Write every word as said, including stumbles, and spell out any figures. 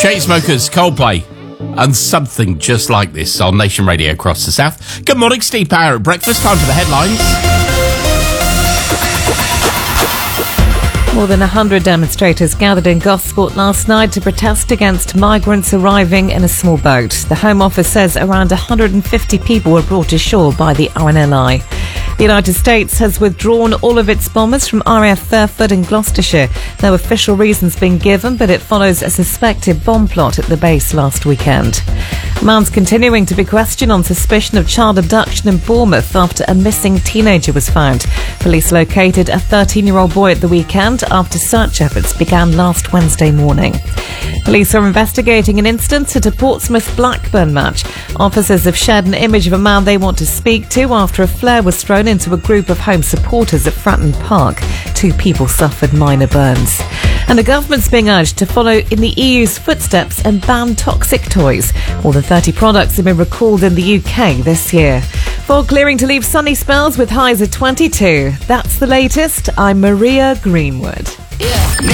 Chainsmokers, Coldplay, and something just like this on Nation Radio across the South. Good morning, Steve Power at breakfast. Time for the headlines. More than one hundred demonstrators gathered in Gosport last night to protest against migrants arriving in a small boat. The Home Office says around one hundred fifty people were brought ashore by the R N L I. The United States has withdrawn all of its bombers from R A F Fairford in Gloucestershire. No official reasons being given, but it follows a suspected bomb plot at the base last weekend. A man's continuing to be questioned on suspicion of child abduction in Bournemouth after a missing teenager was found. Police located a thirteen-year-old boy at the weekend after search efforts began last Wednesday morning. Police are investigating an incident at a Portsmouth Blackburn match. Officers have shared an image of a man they want to speak to after a flare was thrown into a group of home supporters at Fratton Park. Two people suffered minor burns. And the government's being urged to follow in the E U's footsteps and ban toxic toys. More than thirty products have been recalled in the U K this year. Fog clearing to leave sunny spells with highs of twenty-two. That's the latest. I'm Maria Greenwood.